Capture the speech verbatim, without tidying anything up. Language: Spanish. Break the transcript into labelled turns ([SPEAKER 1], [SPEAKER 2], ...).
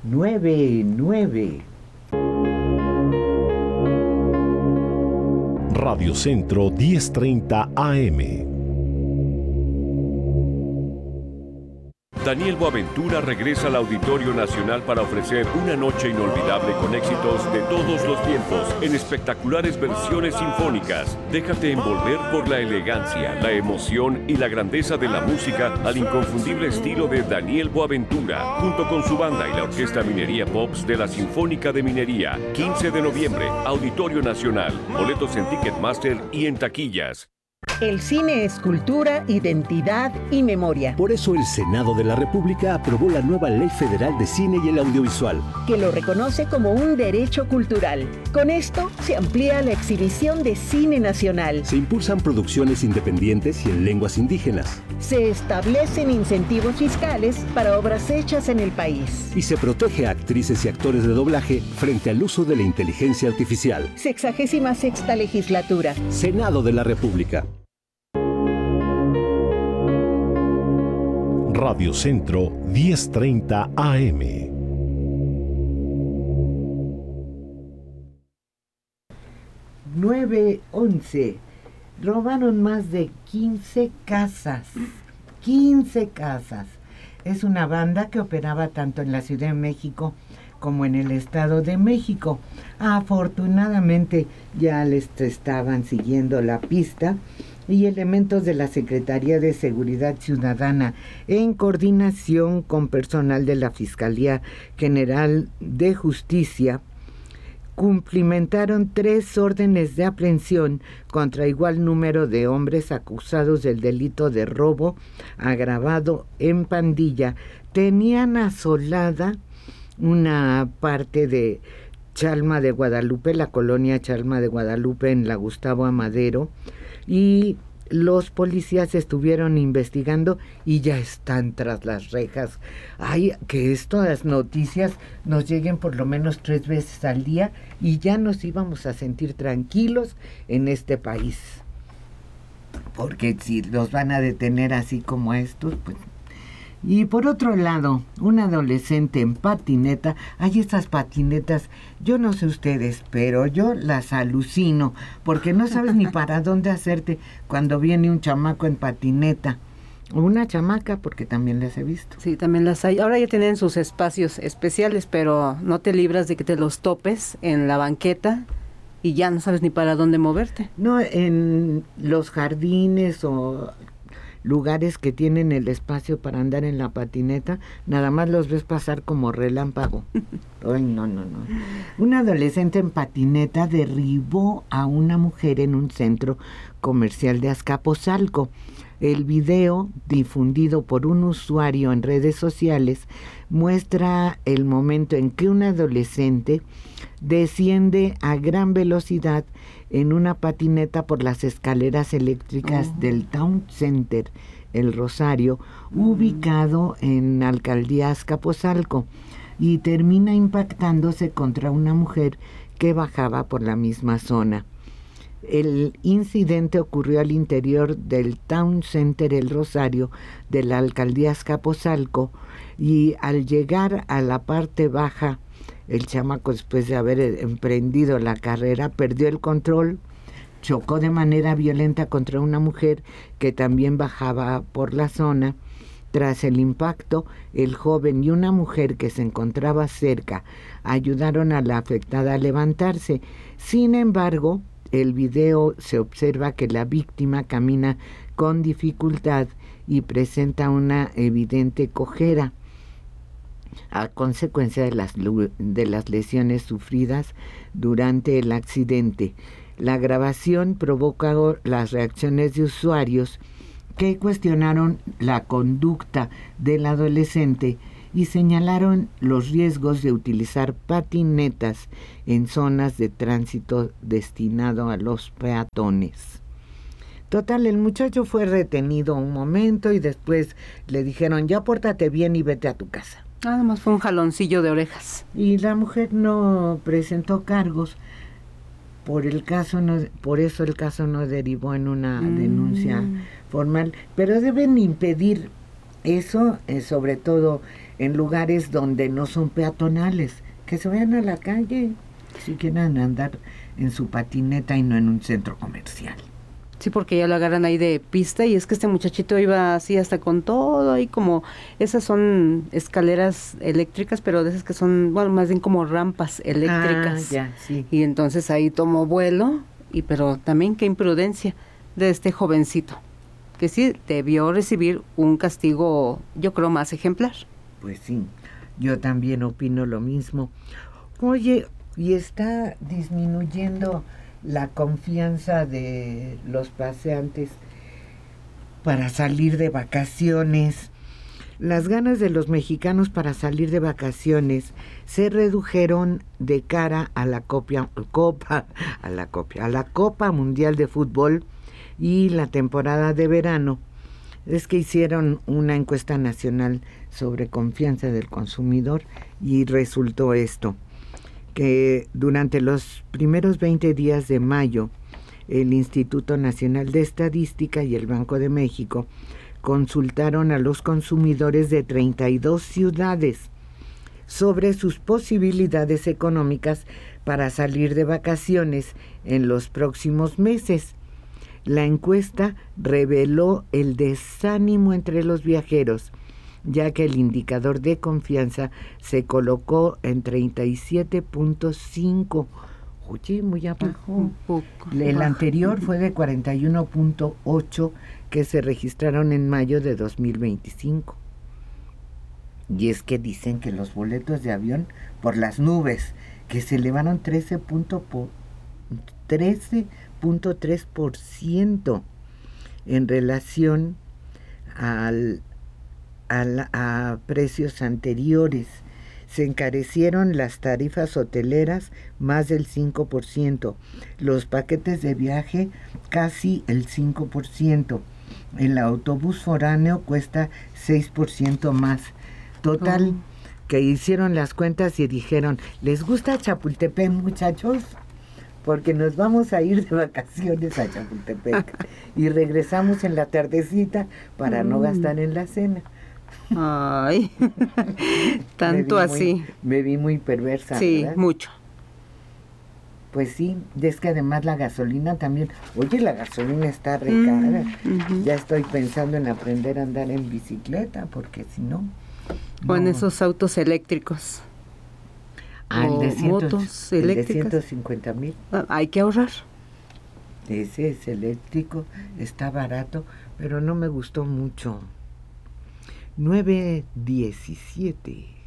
[SPEAKER 1] nueve nueve.
[SPEAKER 2] Radio Centro diez treinta A M.
[SPEAKER 3] Daniel Boaventura regresa al Auditorio Nacional para ofrecer una noche inolvidable con éxitos de todos los tiempos en espectaculares versiones sinfónicas. Déjate envolver por la elegancia, la emoción y la grandeza de la música al inconfundible estilo de Daniel Boaventura, junto con su banda y la Orquesta Minería Pops de la Sinfónica de Minería. quince de noviembre, Auditorio Nacional. Boletos en Ticketmaster y en taquillas.
[SPEAKER 4] El cine es cultura, identidad y memoria.
[SPEAKER 5] Por eso el Senado de la República aprobó la nueva Ley Federal de Cine y el Audiovisual,
[SPEAKER 4] que lo reconoce como un derecho cultural. Con esto se amplía la exhibición de cine nacional.
[SPEAKER 5] Se impulsan producciones independientes y en lenguas indígenas.
[SPEAKER 4] Se establecen incentivos fiscales para obras hechas en el país.
[SPEAKER 5] Y se protege a actrices y actores de doblaje frente al uso de la inteligencia artificial.
[SPEAKER 4] Sexagésima sexta legislatura.
[SPEAKER 5] Senado de la República.
[SPEAKER 2] Radio Centro diez treinta A M.
[SPEAKER 1] nueve once. Robaron más de quince casas. quince casas. Es una banda que operaba tanto en la Ciudad de México como en el Estado de México. Afortunadamente ya les estaban siguiendo la pista y elementos de la Secretaría de Seguridad Ciudadana, en coordinación con personal de la Fiscalía General de Justicia, cumplimentaron tres órdenes de aprehensión contra igual número de hombres acusados del delito de robo agravado en pandilla. Tenían asolada una parte de Chalma de Guadalupe, la colonia Chalma de Guadalupe, en la Gustavo Amadero, y los policías estuvieron investigando y ya están tras las rejas. Ay, que estas noticias nos lleguen por lo menos tres veces al día y ya nos íbamos a sentir tranquilos en este país. Porque si los van a detener así como a estos, pues... Y por otro lado, un adolescente en patineta, hay estas patinetas, yo no sé ustedes, pero yo las alucino, porque no sabes ni para dónde hacerte cuando viene un chamaco en patineta. O una chamaca, porque también las he visto.
[SPEAKER 6] Sí, también las hay. Ahora ya tienen sus espacios especiales, pero no te libras de que te los topes en la banqueta y ya no sabes ni para dónde moverte.
[SPEAKER 1] No, en los jardines o lugares que tienen el espacio para andar en la patineta, nada más los ves pasar como relámpago. Ay, no, no, no. Un adolescente en patineta derribó a una mujer en un centro comercial de Azcapotzalco. El video, difundido por un usuario en redes sociales, muestra el momento en que un adolescente desciende a gran velocidad en una patineta por las escaleras eléctricas oh. del Town Center, El Rosario, mm. ubicado en Alcaldía Azcapotzalco, y termina impactándose contra una mujer que bajaba por la misma zona. El incidente ocurrió al interior del Town Center El Rosario de la Alcaldía Azcapotzalco, y al llegar a la parte baja, el chamaco, después de haber emprendido la carrera, perdió el control, chocó de manera violenta contra una mujer que también bajaba por la zona. Tras el impacto, el joven y una mujer que se encontraba cerca ayudaron a la afectada a levantarse. Sin embargo, el video se observa que la víctima camina con dificultad y presenta una evidente cojera a consecuencia de las, de las lesiones sufridas durante el accidente. La grabación provocó las reacciones de usuarios que cuestionaron la conducta del adolescente y señalaron los riesgos de utilizar patinetas en zonas de tránsito destinado a los peatones. Total, el muchacho fue retenido un momento y después le dijeron, ya pórtate bien y vete a tu casa.
[SPEAKER 6] Nada más fue un jaloncillo de orejas.
[SPEAKER 1] Y la mujer no presentó cargos. Por el caso no, por eso el caso no derivó en una mm. denuncia formal. Pero deben impedir eso, eh, sobre todo en lugares donde no son peatonales, que se vayan a la calle, si quieren andar en su patineta y no en un centro comercial.
[SPEAKER 6] Sí, porque ya lo agarran ahí de pista y es que este muchachito iba así hasta con todo ahí como, esas son escaleras eléctricas, pero de esas que son, bueno, más bien como rampas eléctricas.
[SPEAKER 1] Ah, ya, sí.
[SPEAKER 6] Y entonces ahí tomó vuelo, y pero también qué imprudencia de este jovencito, que sí debió recibir un castigo, yo creo, más ejemplar.
[SPEAKER 1] Pues sí, yo también opino lo mismo. Oye, y está disminuyendo la confianza de los paseantes para salir de vacaciones. Las ganas de los mexicanos para salir de vacaciones se redujeron de cara a la copia, copa, a la copia, a la Copa Mundial de Fútbol y la temporada de verano. Es que hicieron una encuesta nacional sobre confianza del consumidor y resultó esto, que durante los primeros veinte días de mayo, el Instituto Nacional de Estadística y el Banco de México consultaron a los consumidores de treinta y dos ciudades sobre sus posibilidades económicas para salir de vacaciones en los próximos meses. La encuesta reveló el desánimo entre los viajeros, ya que el indicador de confianza se colocó en treinta y siete punto cinco. Oye, muy abajo.
[SPEAKER 6] Un poco.
[SPEAKER 1] El
[SPEAKER 6] baja.
[SPEAKER 1] anterior fue de cuarenta y uno punto ocho que se registraron en mayo de dos mil veinticinco. Y es que dicen que los boletos de avión por las nubes, que se elevaron trece punto tres por ciento en relación al, al, a precios anteriores. Se encarecieron las tarifas hoteleras más del cinco por ciento, los paquetes de viaje casi el cinco por ciento, el autobús foráneo cuesta seis por ciento más. Total, oh. que hicieron las cuentas y dijeron, ¿les gusta Chapultepec, muchachos? Porque nos vamos a ir de vacaciones a Chapultepec y regresamos en la tardecita para mm. no gastar en la cena.
[SPEAKER 6] Ay, tanto
[SPEAKER 1] me
[SPEAKER 6] así.
[SPEAKER 1] Muy, me vi muy perversa,
[SPEAKER 6] sí,
[SPEAKER 1] ¿verdad?
[SPEAKER 6] Mucho.
[SPEAKER 1] Pues sí, es que además la gasolina también, oye, la gasolina está re cara. Mm, uh-huh. Ya estoy pensando en aprender a andar en bicicleta, porque si no...
[SPEAKER 6] O
[SPEAKER 1] no.
[SPEAKER 6] en esos autos eléctricos.
[SPEAKER 1] Ah, el de, cientos,
[SPEAKER 6] motos
[SPEAKER 1] el
[SPEAKER 6] eléctricas.
[SPEAKER 1] de ciento cincuenta mil.
[SPEAKER 6] Ah, hay que ahorrar.
[SPEAKER 1] Ese es eléctrico, está barato, pero no me gustó mucho. nueve diecisiete.